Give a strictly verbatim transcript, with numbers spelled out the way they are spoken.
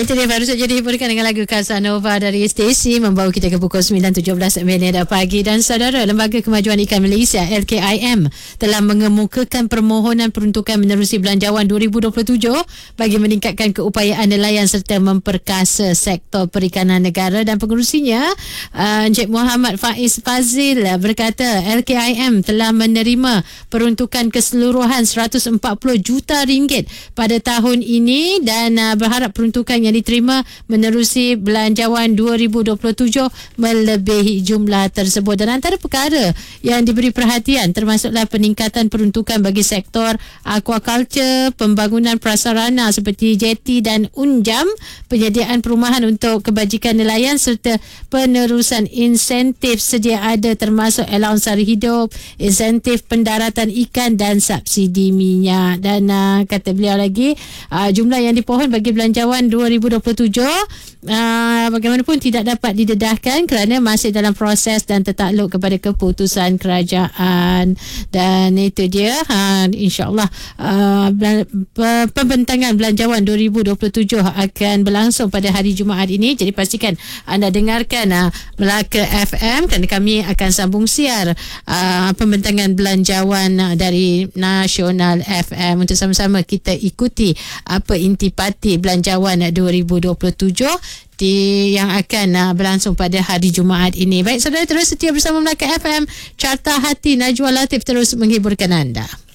Itu dia baru saja dihiburkan dengan lagu Casanova dari Stacey, membawa kita ke pukul sembilan tujuh belas minit pagi. Dan saudara, Lembaga Kemajuan Ikan Malaysia L K I M telah mengemukakan permohonan peruntukan menerusi Belanjawan dua ribu dua puluh tujuh bagi meningkatkan keupayaan nelayan serta memperkasa sektor perikanan negara. Dan pengerusinya uh, Encik Muhammad Faiz Fazil berkata L K I M telah menerima peruntukan keseluruhan seratus empat puluh juta ringgit pada tahun ini dan uh, berharap peruntukan yang diterima menerusi Belanjawan dua ribu dua puluh tujuh melebihi jumlah tersebut. Dan antara perkara yang diberi perhatian termasuklah peningkatan peruntukan bagi sektor aquaculture, pembangunan prasarana seperti jeti dan unjam, penyediaan perumahan untuk kebajikan nelayan serta penerusan insentif sedia ada termasuk allowance sara hidup, insentif pendaratan ikan dan subsidi minyak. Dan uh, kata beliau lagi, uh, jumlah yang dipohon bagi Belanjawan dua ribu dua puluh tujuh uh, bagaimanapun tidak dapat didedahkan kerana masih dalam proses dan tertakluk kepada keputusan kerajaan. Dan itu dia, uh, insyaAllah uh, pembentangan Belanjawan dua ribu dua puluh tujuh akan berlangsung pada hari Jumaat ini. Jadi pastikan anda dengarkan uh, Melaka F M kerana kami akan sambung siar uh, pembentangan Belanjawan uh, dari Nasional F M untuk sama-sama kita ikuti apa intipati Belanjawan dua ribu dua puluh tujuh di yang akan uh, berlangsung pada hari Jumaat ini. Baik saudara, terus setia bersama Melaka F M. Carta Hati Najwa Latif terus menghiburkan anda.